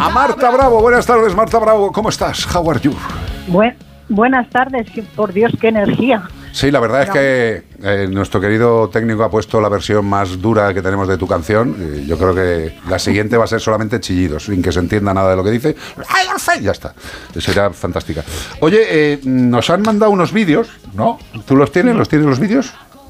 a Marta Bravo. Buenas tardes, Marta Bravo. ¿Cómo estás? How are you? Buenas tardes. Por Dios, qué energía. Sí, la verdad es que nuestro querido técnico ha puesto la versión más dura que tenemos de tu canción. Yo creo que la siguiente va a ser solamente chillidos, sin que se entienda nada de lo que dice. Ya está. Será fantástica. Oye, nos han mandado unos vídeos, ¿no? ¿Tú los tienes? ¿Los tienes los vídeos?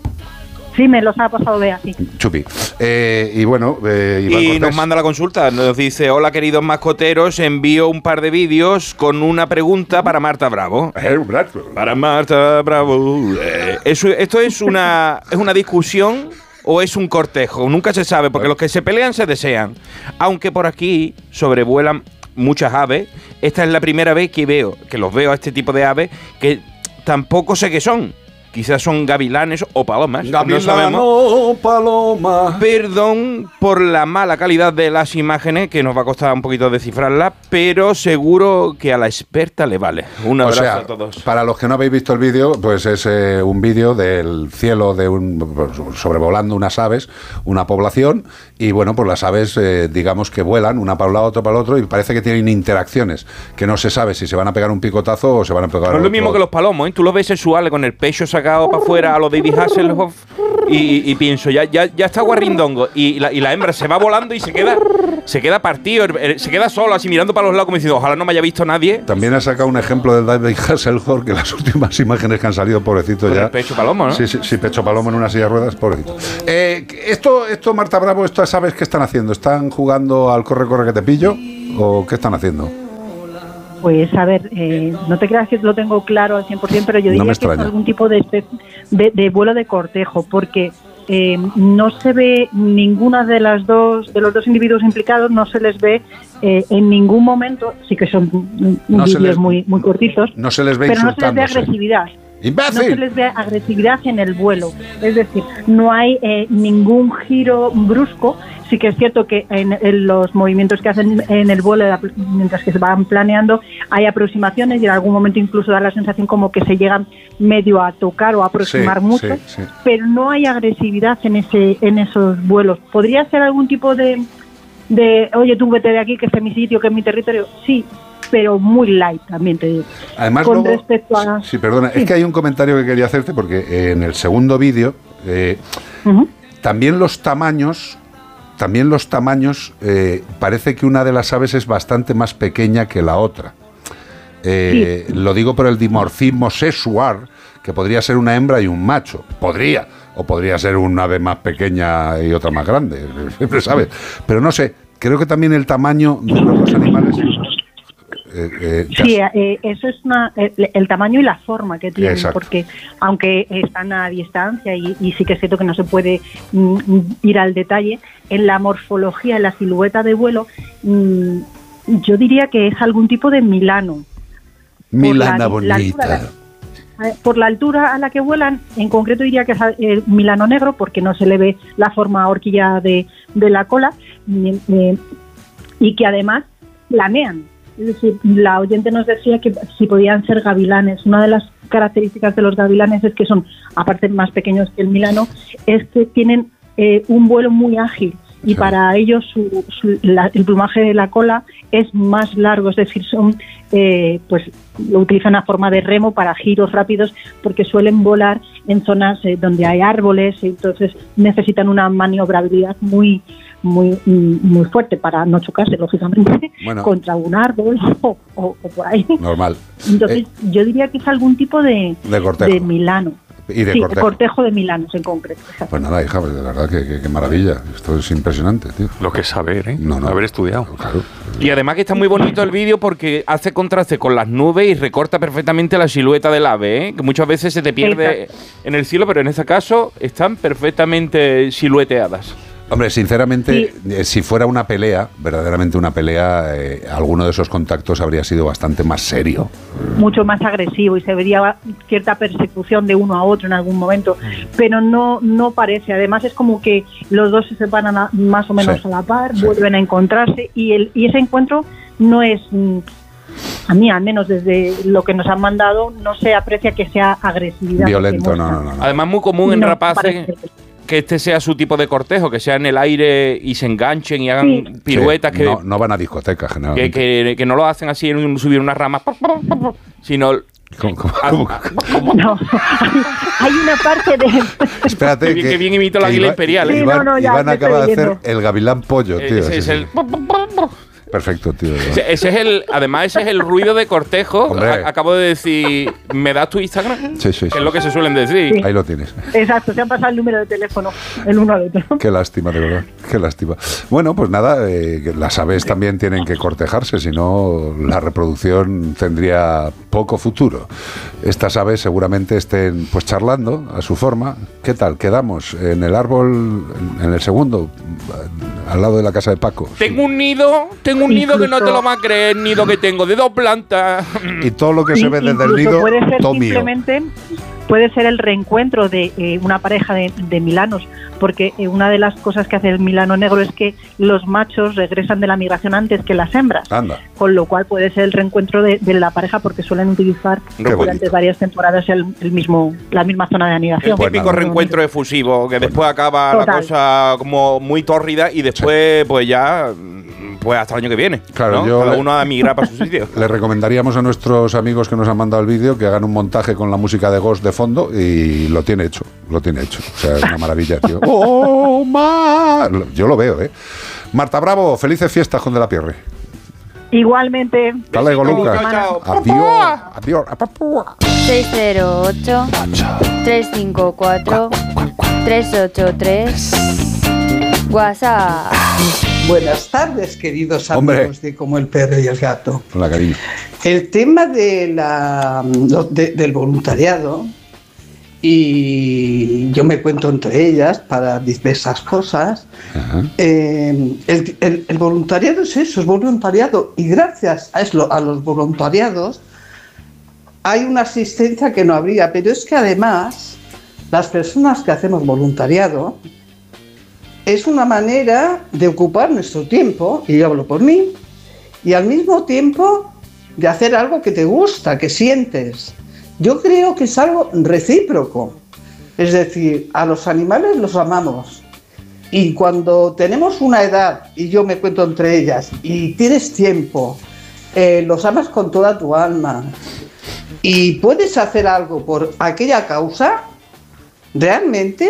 Sí, me los ha pasado Bea, sí. Chupi. Y bueno, Iván y Cortés nos manda la consulta, nos dice: hola queridos mascoteros, envío un par de vídeos con una pregunta para Marta Bravo. Para Marta Bravo. ¿Esto es una discusión o es un cortejo? Nunca se sabe, porque los que se pelean se desean. Aunque por aquí sobrevuelan muchas aves, esta es la primera vez que los veo a este tipo de aves, que tampoco sé qué son. Quizás son gavilanes o palomas. Gavilano, no sabemos. paloma. Perdón por la mala calidad de las imágenes, que nos va a costar un poquito descifrarlas, pero seguro que a la experta le vale. Un abrazo a todos. Para los que no habéis visto el vídeo, pues es un vídeo del cielo sobrevolando unas aves, una población, y bueno, pues las aves, digamos que vuelan, una para un lado, otra para el otro, y parece que tienen interacciones, que no se sabe si se van a pegar un picotazo o se van a pegar... No es lo mismo que los palomos, ¿eh? Tú los ves sexuales con el pecho sacado para afuera a los David Hasselhoff y pienso, ya está guarrindongo, y la hembra se va volando y se queda partido, se queda solo así mirando para los lados como diciendo, ojalá no me haya visto nadie. También ha sacado un ejemplo del David Hasselhoff, que las últimas imágenes que han salido, pobrecito, con ya. El pecho palomo, ¿no? Sí, pecho palomo en una silla de ruedas, pobrecito. Esto, Marta Bravo, ¿esto sabes qué están haciendo? ¿Están jugando al corre que te pillo? ¿O qué están haciendo? Pues a ver, no te creas que lo tengo claro al 100%, pero yo diría que es algún tipo de vuelo de cortejo, porque no se ve ninguna de los dos individuos implicados, no se les ve en ningún momento, sí que son vídeos muy cortitos, no se les ve, pero no se les ve agresividad. ¡Imbécil! No se les ve agresividad en el vuelo, es decir, no hay ningún giro brusco. Sí que es cierto que en los movimientos que hacen en el vuelo, mientras que se van planeando, hay aproximaciones y en algún momento incluso da la sensación como que se llegan medio a tocar o a aproximar mucho, pero no hay agresividad en esos vuelos. ¿Podría ser algún tipo de oye, tú vete de aquí, que este es mi sitio, que es mi territorio? Sí, pero muy light, también te digo. Además, con luego, respecto a... Sí, perdona, es que hay un comentario que quería hacerte, porque en el segundo vídeo también los tamaños parece que una de las aves es bastante más pequeña que la otra. Lo digo por el dimorfismo sexual, que podría ser una hembra y un macho. Podría ser una ave más pequeña y otra más grande, siempre sabes. Pero no sé, creo que también el tamaño de los dos animales... eso es el tamaño y la forma que tienen. Exacto. Porque aunque están a distancia y sí que es cierto que no se puede ir al detalle, en la morfología, en la silueta de vuelo, yo diría que es algún tipo de milano. Milana bonita. Por la altura a la que vuelan, en concreto diría que es milano negro, porque no se le ve la forma horquilla de la cola, y que además planean. Es decir, la oyente nos decía que si podían ser gavilanes. Una de las características de los gavilanes es que son, aparte más pequeños que el milano, es que tienen un vuelo muy ágil, y para ellos el plumaje de la cola es más largo, es decir, pues lo utilizan a forma de remo para giros rápidos, porque suelen volar en zonas donde hay árboles, entonces necesitan una maniobrabilidad muy fuerte para no chocarse, lógicamente, contra un árbol o por ahí. Normal. Entonces, yo diría que es algún tipo de milano. Y de cortejo de milanos en concreto. Exacto. Pues nada, hija, de verdad que maravilla. Esto es impresionante, tío. Lo que es saber, ¿eh? No. Haber estudiado. Claro. Y además que está muy bonito el vídeo porque hace contraste con las nubes y recorta perfectamente la silueta del ave, ¿eh? Que muchas veces se te pierde en el cielo, pero en este caso están perfectamente silueteadas. Hombre, sinceramente, si fuera una pelea, verdaderamente una pelea, alguno de esos contactos habría sido bastante más serio. Mucho más agresivo, y se vería cierta persecución de uno a otro en algún momento, pero no parece. Además es como que los dos se separan más o menos a la par, vuelven a encontrarse, y ese encuentro no es... A mí, al menos desde lo que nos han mandado, no se aprecia que sea agresividad. Violento, no. Además, muy común en rapaces... que este sea su tipo de cortejo, que sea en el aire y se enganchen y hagan piruetas. Sí, que no van a discotecas, generalmente. Que no lo hacen así en subir una rama, sino... No, hay una parte de... Espérate, que bien imito la águila imperial. Sí, Iván acaba de hacer el gavilán pollo, tío. Ese es el... Perfecto, tío. Ese es el ruido de cortejo. Acabo de decir, ¿me das tu Instagram? Sí. Que es lo que se suelen decir. Sí. Ahí lo tienes. Exacto, se han pasado el número de teléfono el uno al otro. Qué lástima, de verdad. Qué lástima. Bueno, pues nada, las aves también tienen que cortejarse, si no la reproducción tendría poco futuro. Estas aves seguramente estén pues charlando a su forma. ¿Qué tal? Quedamos en el árbol, en el segundo, al lado de la casa de Paco. Tengo un nido que no te lo vas a creer, nido que tengo de 2 plantas. Y todo lo que se ve desde el nido, puede ser todo mío. Simplemente puede ser el reencuentro de una pareja de milanos, porque una de las cosas que hace el milano negro es que los machos regresan de la migración antes que las hembras. Anda. Con lo cual puede ser el reencuentro de la pareja, porque suelen utilizar durante varias temporadas la misma zona de anidación. El típico reencuentro efusivo, que después acaba la cosa como muy tórrida y después pues ya... Pues hasta el año que viene. Claro, ¿no? Cada uno a migrar para su sitio. Le recomendaríamos a nuestros amigos que nos han mandado el vídeo que hagan un montaje con la música de Ghost de fondo y lo tiene hecho. O sea, es una maravilla, tío. ¡Oh, yo lo veo, ¿eh? Marta Bravo, felices fiestas con De la Pierre. Igualmente. Hasta luego, Lucas. Adiós. 608-354-383 WhatsApp. Buenas tardes, queridos amigos de Como el Perro y el Gato. Hola, cariño. El tema del voluntariado, y yo me cuento entre ellas para diversas cosas. El voluntariado es eso, es voluntariado, y gracias a los voluntariados hay una asistencia que no habría, pero es que además las personas que hacemos voluntariado es una manera de ocupar nuestro tiempo, y yo hablo por mí, y al mismo tiempo de hacer algo que te gusta, que sientes. Yo creo que es algo recíproco. Es decir, a los animales los amamos. Y cuando tenemos una edad, y yo me cuento entre ellas, y tienes tiempo, los amas con toda tu alma, y puedes hacer algo por aquella causa, realmente...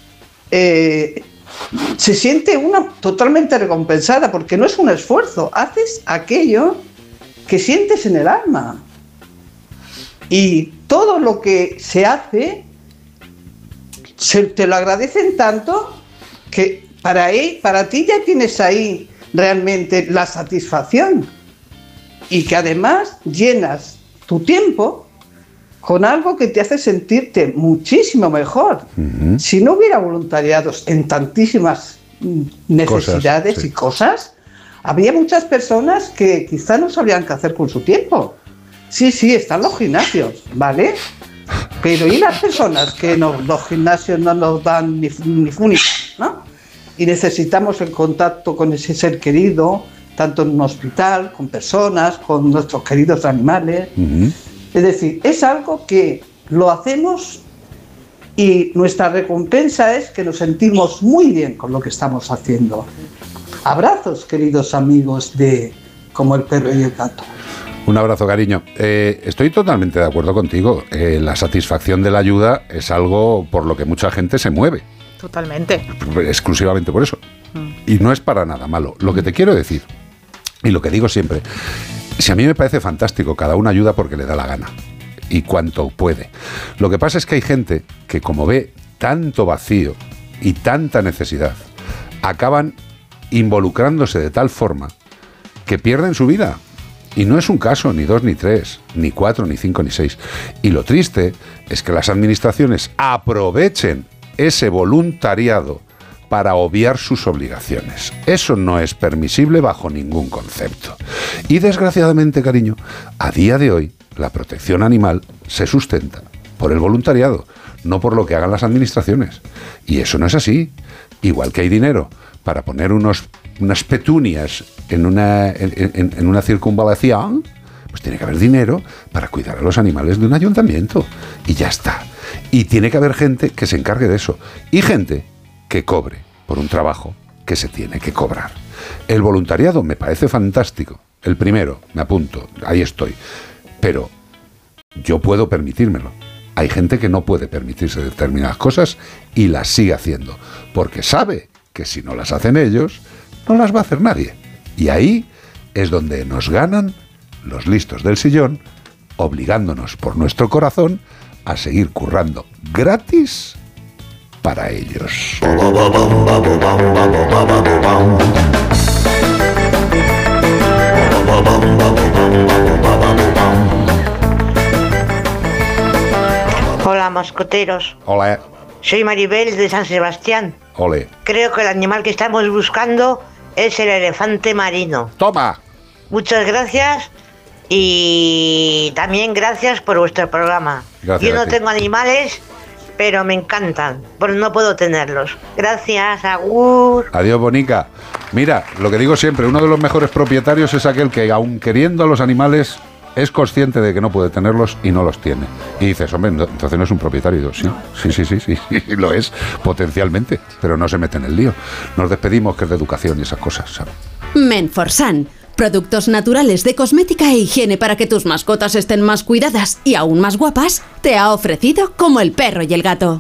se siente una totalmente recompensada, porque no es un esfuerzo, haces aquello que sientes en el alma, y todo lo que se hace te lo agradecen tanto que para ti ya tienes ahí realmente la satisfacción, y que además llenas tu tiempo con algo que te hace sentirte muchísimo mejor. Uh-huh. Si no hubiera voluntariados en tantísimas necesidades y cosas, habría muchas personas que quizá no sabrían qué hacer con su tiempo. Sí, están los gimnasios, ¿vale? Pero ¿y las personas que los gimnasios no nos dan ni funico, ¿no? Y necesitamos el contacto con ese ser querido, tanto en un hospital, con personas, con nuestros queridos animales. Uh-huh. Es decir, es algo que lo hacemos y nuestra recompensa es que nos sentimos muy bien con lo que estamos haciendo. Abrazos, queridos amigos de Como el Perro y el Gato. Un abrazo, cariño. Estoy totalmente de acuerdo contigo. La satisfacción de la ayuda es algo por lo que mucha gente se mueve. Totalmente. Exclusivamente por eso. Y no es para nada malo. Lo que te quiero decir, y lo que digo siempre, si a mí me parece fantástico, cada uno ayuda porque le da la gana y cuanto puede. Lo que pasa es que hay gente que, como ve tanto vacío y tanta necesidad, acaban involucrándose de tal forma que pierden su vida. Y no es un caso, ni 2, ni 3, ni 4, ni 5, ni 6. Y lo triste es que las administraciones aprovechen ese voluntariado para obviar sus obligaciones. Eso no es permisible bajo ningún concepto. Y desgraciadamente, cariño, a día de hoy, la protección animal se sustenta por el voluntariado, no por lo que hagan las administraciones. Y eso no es así. Igual que hay dinero para poner unas petunias en una circunvalación, pues tiene que haber dinero para cuidar a los animales de un ayuntamiento. Y ya está. Y tiene que haber gente que se encargue de eso. Y gente que cobre por un trabajo que se tiene que cobrar. El voluntariado me parece fantástico. El primero, me apunto, ahí estoy. Pero yo puedo permitírmelo. Hay gente que no puede permitirse determinadas cosas y las sigue haciendo, porque sabe que si no las hacen ellos, no las va a hacer nadie. Y ahí es donde nos ganan los listos del sillón, obligándonos por nuestro corazón a seguir currando gratis para ellos. Hola, mascoteros. Hola. Soy Maribel de San Sebastián. Ole. Creo que el animal que estamos buscando es el elefante marino. ¡Toma! Muchas gracias y también gracias por vuestro programa. Gracias. Yo no tengo animales, pero me encantan, pero no puedo tenerlos. Gracias, agur. Adiós, bonica. Mira, lo que digo siempre, uno de los mejores propietarios es aquel que, aun queriendo a los animales, es consciente de que no puede tenerlos y no los tiene. Y dices, hombre, entonces no es un propietario. Y digo, sí, lo es, potencialmente, pero no se mete en el lío. Nos despedimos, que es de educación y esas cosas, ¿sabes? Menforsan, productos naturales de cosmética e higiene para que tus mascotas estén más cuidadas y aún más guapas, te ha ofrecido Como el perro y el gato.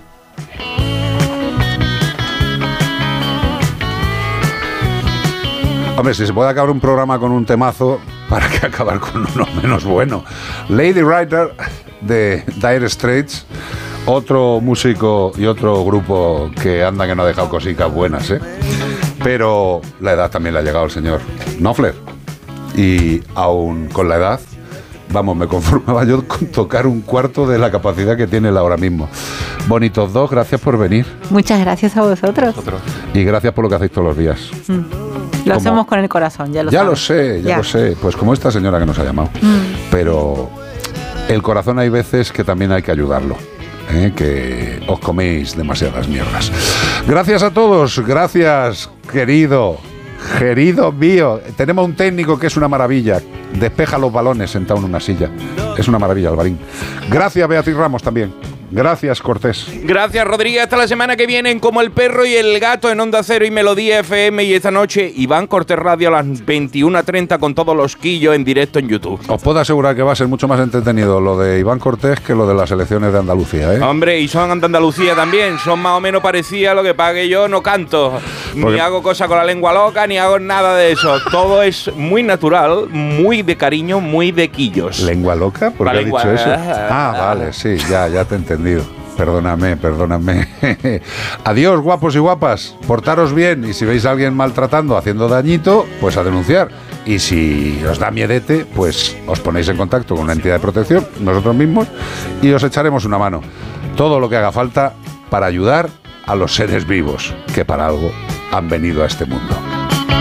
Hombre, si se puede acabar un programa con un temazo, ¿para qué acabar con uno menos bueno? Lady Writer de Dire Straits, otro músico y otro grupo que anda que no ha dejado cositas buenas, ¿eh? Pero la edad también le ha llegado al señor Knopfler. Y aún con la edad, vamos, me conformaba yo con tocar un cuarto de la capacidad que tiene él ahora mismo. Bonitos dos, gracias por venir. Muchas gracias a vosotros. Y gracias por lo que hacéis todos los días. Lo hacemos con el corazón, ya lo sabes. Ya lo sé, pues como esta señora que nos ha llamado. Pero el corazón hay veces que también hay que ayudarlo, que os coméis demasiadas mierdas. Gracias a todos, gracias, querido mío. Tenemos un técnico que es una maravilla, despeja los balones sentado en una silla. Es una maravilla, Alvarín. Gracias, Beatriz Ramos, también. Gracias, Cortés. Gracias, Rodríguez. Hasta la semana que viene en Como el perro y el gato en Onda Cero y Melodía FM. Y esta noche, Iván Cortés Radio a las 21:30 con todos los quillos en directo en YouTube. Os puedo asegurar que va a ser mucho más entretenido lo de Iván Cortés que lo de las elecciones de Andalucía, ¿eh? Hombre, y son de Andalucía también. Son más o menos parecidas, lo que pasa que yo no canto. Ni hago cosas con la lengua loca, ni hago nada de eso. Todo es muy natural, muy de cariño, muy de quillos. ¿Lengua loca? ¿Por qué ha dicho eso? Vale, sí, ya te he entendido. Perdóname. Adiós, guapos y guapas. Portaros bien y si veis a alguien maltratando, haciendo dañito, pues a denunciar. Y si os da miedete, pues os ponéis en contacto con una entidad de protección, nosotros mismos, y os echaremos una mano. Todo lo que haga falta para ayudar a los seres vivos, que para algo han venido a este mundo.